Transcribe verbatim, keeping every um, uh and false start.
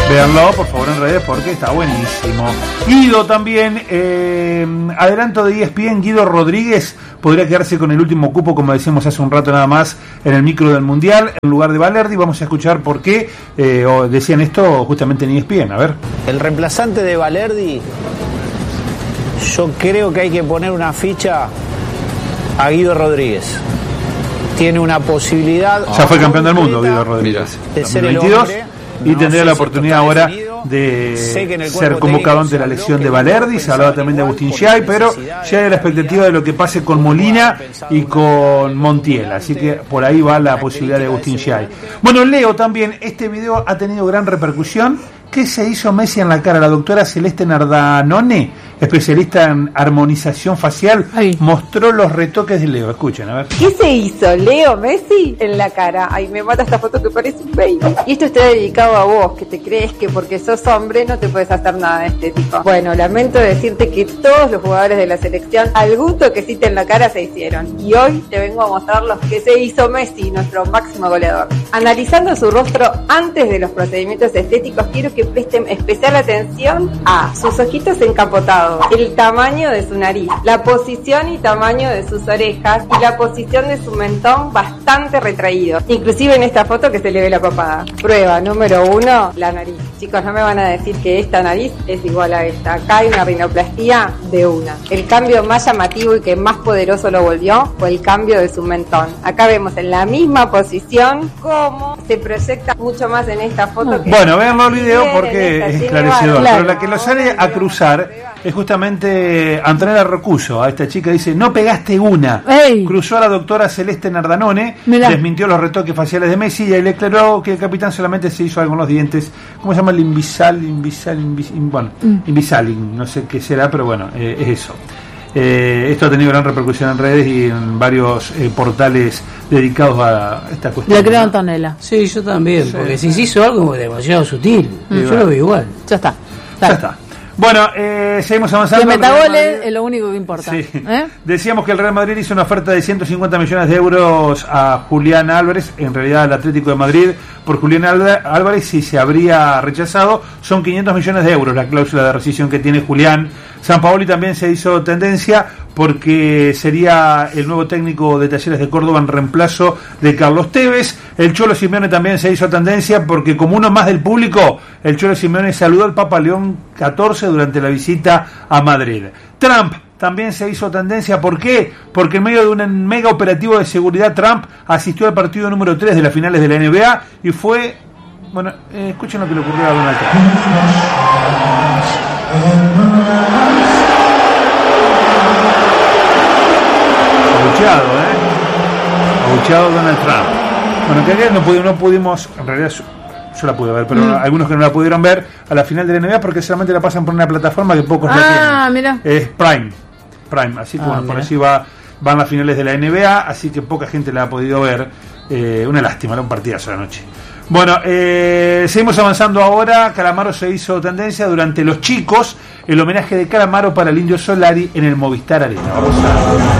Véanlo, por favor, en redes porque está buenísimo. Guido también, eh, adelanto de E S P N, Guido Rodríguez podría quedarse con el último cupo, como decíamos hace un rato nada más, en el micro del Mundial, en lugar de Valerdi. Vamos a escuchar por qué eh, decían esto justamente en E S P N. A ver. El reemplazante de Valerdi, yo creo que hay que poner una ficha a Guido Rodríguez. Tiene una posibilidad... Ya fue campeón del mundo, Guido Rodríguez. De ser el hombre. Y no tendría la oportunidad ahora de ser convocado ante la lesión de Valerdi. Se hablaba también de Agustín Schiay, pero ya hay la expectativa de lo que pase con Molina y con Montiel, así que por ahí va la posibilidad de Agustín Schiay. Bueno, Leo también, este video ha tenido gran repercusión. ¿Qué se hizo Messi en la cara? La doctora Celeste Nardanone, especialista en armonización facial, Ay. mostró los retoques de Leo. Escuchen, a ver. ¿Qué se hizo Leo Messi en la cara? Ay, me mata esta foto que parece un baby. Y esto está dedicado a vos, que te crees que porque sos hombre no te puedes hacer nada estético. Bueno, lamento decirte que todos los jugadores de la selección algún toquecito en la cara se hicieron. Y hoy te vengo a mostrar los que se hizo Messi, nuestro máximo goleador. Analizando su rostro antes de los procedimientos estéticos, quiero que que presten especial atención a sus ojitos encapotados, el tamaño de su nariz, la posición y tamaño de sus orejas y la posición de su mentón bastante retraído, inclusive en esta foto que se le ve la papada. Prueba número uno, la nariz. Chicos, no me van a decir que esta nariz es igual a esta. Acá hay una rinoplastia de una. El cambio más llamativo y que más poderoso lo volvió fue el cambio de su mentón. Acá vemos en la misma posición cómo se proyecta mucho más en esta foto. Que bueno, veanlo el video porque es esclarecedor, claro. Pero la que lo sale a cruzar es justamente Antonella Rocuso. A esta chica dice: no pegaste una. Ey. Cruzó a la doctora Celeste Nardanone, Mirá. desmintió los retoques faciales de Messi y le declaró que el capitán solamente se hizo algo en los dientes. ¿Cómo se llama? El invisal, invisal, invis, in, bueno, mm. invisaling, no sé qué será, pero bueno, eh, es eso. Eh, esto ha tenido gran repercusión en redes y en varios eh, portales dedicados a esta cuestión. Le creo a Antonella. Sí, yo también, sí. Porque si se hizo algo demasiado sutil, mm. yo bueno. lo veo igual. Ya está. Dale. Ya está. Bueno, eh, seguimos avanzando. Que meta goles es lo único que importa. Sí. ¿Eh? Decíamos que el Real Madrid hizo una oferta de ciento cincuenta millones de euros a Julián Álvarez, en realidad al Atlético de Madrid, por Julián Álvarez. Si se habría rechazado, son quinientos millones de euros la cláusula de rescisión que tiene Julián. Sampaoli también se hizo tendencia porque sería el nuevo técnico de Talleres de Córdoba en reemplazo de Carlos Tevez. El Cholo Simeone también se hizo tendencia porque, como uno más del público, el Cholo Simeone saludó al Papa León catorce durante la visita a Madrid. Trump también se hizo tendencia. ¿Por qué? Porque en medio de un mega operativo de seguridad, Trump asistió al partido número tres de las finales de la N B A y fue... Bueno, eh, escuchen lo que le ocurrió a Donald Trump. Abucheado, ¿eh? Abucheado Donald Trump. Bueno, que ayer no pudimos, no pudimos, en realidad yo, yo la pude ver, pero mm. algunos que no la pudieron ver a la final de la N B A porque solamente la pasan por una plataforma que pocos ah, la tienen. Ah, mira. Es Prime. Prime, así que ah, bueno, mira. Por así va, van las finales de la N B A, así que poca gente la ha podido ver. Eh, una lástima, era un partidazo de la noche. Bueno, eh, seguimos avanzando ahora. Calamaro se hizo tendencia durante los chicos, el homenaje de Calamaro para el Indio Solari en el Movistar Arena. Vamos a...